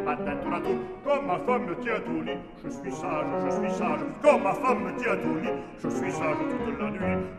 ma tête la tour, comme ma femme me tient au lit. Je suis sage, comme ma femme me tient au lit. Je suis sage toute la nuit,